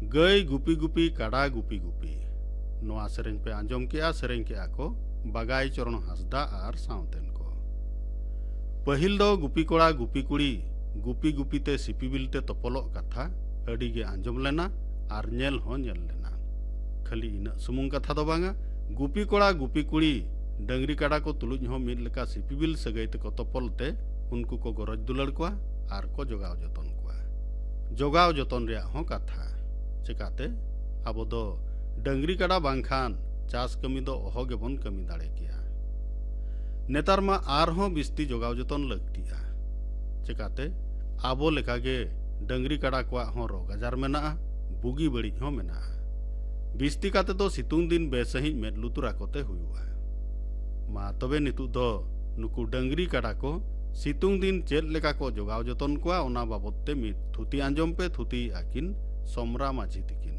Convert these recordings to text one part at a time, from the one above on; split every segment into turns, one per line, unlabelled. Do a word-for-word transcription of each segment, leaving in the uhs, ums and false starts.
Gay gupi gupi kada gupi gupi. Noa sering pe anjom kea sering kea ko bagai Coron Hasda ar sauten ko. Pahil do gupi kola gupi kuri gupi gupi te sipibil te topolok katha adi ge anjom lena ar nyel ho nyel lena. Khali ina sumung katha do banga gupi kola gupi kuri dangri kada ko tuluj ho mid leka sipibil sagai te ko topol te unku ko goroj dulal kwa ar ko jogaw joton kwa. Jogaw joton rea ho katha. Cekate abo do dangri kada bangkhan chas kami do oho gebon kami dare kia. Netar ma arho bisti jogaw joton lagtia. Cekate abo lekage dangri kada kwa ho rog ajar mena bugi bari ho mena. Bisti kate do situng din besahi med lutura kote huyua. Ma tobe nitu do nuku dangri kada ko situng din chet leka ko jogaw joton kwa ona babotte mit thuti anjom pe thuti akin somra maji tikin.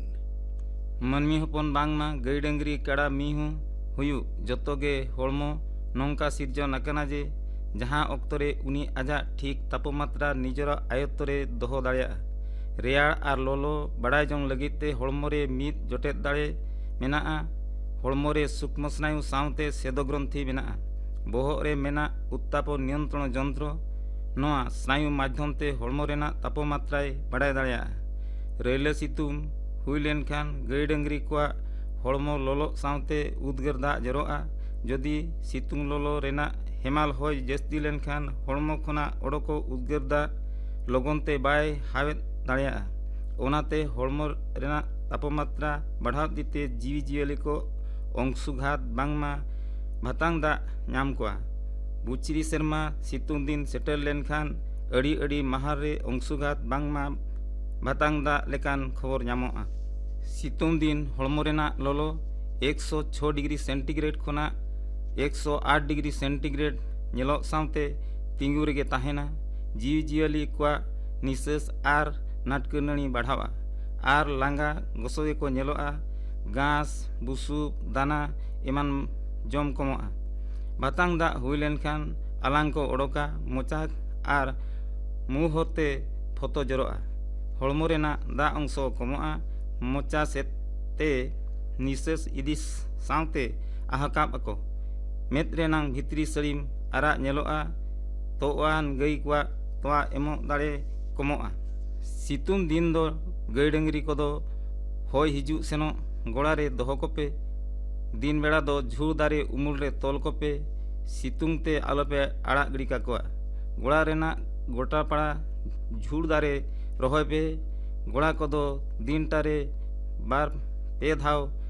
Manmi hopon bangma gay dangri kada mihu huyu jotoge holmo nongka sirjon akana je jaha oktore uni aja ठीक तापमात्रा निजरा आयत्तरे दोहो दाड़ेया रेयाड़ are लोलो बड़ाय जong लगित ते होलमोरे मीत जोटेत दाड़े मेनाआ होलमोरे सूक्ष्म स्नायु सावते सेदो ग्रंथि मेनाआ बोहग रे मेना उत्ताप नियंत्रण जंत्र नोआ स्नायु माध्यम ते होलमो रेना तापमात्राय बड़ाय दाड़ेया रेले सितुम हुई लेनखान गई डंगरी को होलमो लोलो सावते उद्गार दा जरोआ जदि सितुंग लोलो रेना हेमाल होय जस्ती लेनखान होलमो खना ओडोको उद्गार दा लगनते बाय हावेत दाड़ेया ओनाते होलमो रेना तापमात्रा बढ़ाव दीते जीवी जियली को अंशुघात बांगमा भातांग दा नाम कोआ बुचिरी सेरमा सितुंग दिन सेटल लेनखान अड़ी अड़ी महार रे अंशुघात बांगमा भातांग दा लेकान खबर नामोआ सितुंग दिन होलमो रेना लोलो एक सौ छह डिग्री सेंटीग्रेड खना एक सौ आठ डिग्री सेंटीग्रेड नेलो सावते तिंगु रेगे ताहेना जीव जियली को निसेस आर नाटकनणी बढ़ावा आर लांगा गोसोए को नेलोआ घास बुसुब दाना एमान जम कमोआ भातांग दा हुई लेनखान आलांग को ओडोका मोचा आर मुंह होते फतो जरोआ होलमो रेना दा अंशो कमोआ मोचा सेते निसेस इदिस सावते आहकाब अको मेद रेनांग भित्री सलीम आरा नेलोआ तोआन गई क्वा तोआ एमो दाड़े कमोआ सितुंग दिन दो गई डंगरी को दो होय हिजु सेनो गोड़ा रे दोहो कोपे दिन बेड़ा दो झूर दारे उमुल रे तोल कोपे सितुंग ते आलोपे आड़ा गड़ी का कोआ गोड़ा रेना गोटा पड़ा झूर दारे रोहय पे गोड़ा को दो दिन टारे बार पे धाव